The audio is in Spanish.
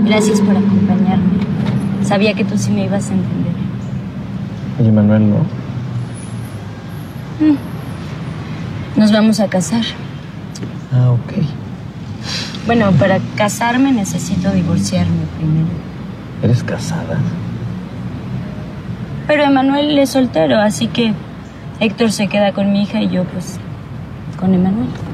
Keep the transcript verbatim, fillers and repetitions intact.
Gracias por acompañarme. Sabía que tú sí me ibas a entender. Y Manuel no. Mm. Nos vamos a casar. Ah, ok. Bueno, para casarme necesito divorciarme primero. ¿Eres casada? Pero Emanuel es soltero, así que Héctor se queda con mi hija y yo, pues, con Emanuel.